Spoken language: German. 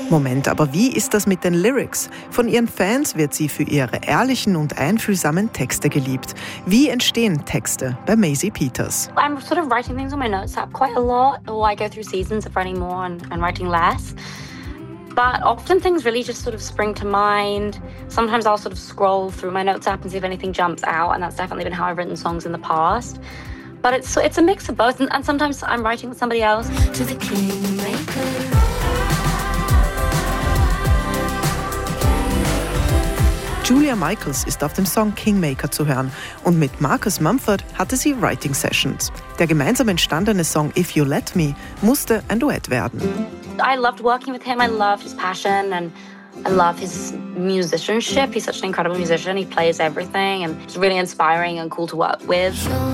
Moment, aber wie ist das mit den Lyrics? Von ihren Fans wird sie für ihre ehrlichen und einfühlsamen Texte geliebt. Wie entstehen Texte bei Maisie Peters? I'm sort of writing things on my notes app quite a lot, or I go through seasons of writing more and writing less. But often things really just sort of spring to mind. Sometimes I'll sort of scroll through my notes app and see if anything jumps out, and that's definitely been how I've written songs in the past. But it's a mix of both, and sometimes I'm writing with somebody else. To the Kingmaker. Julia Michaels ist auf dem Song Kingmaker zu hören und mit Marcus Mumford hatte sie Writing Sessions. Der gemeinsam entstandene Song If You Let Me musste ein Duett werden. I loved working with him. I love his passion and I love his musicianship. He's such an incredible musician. He plays everything and it's really inspiring and cool to work with.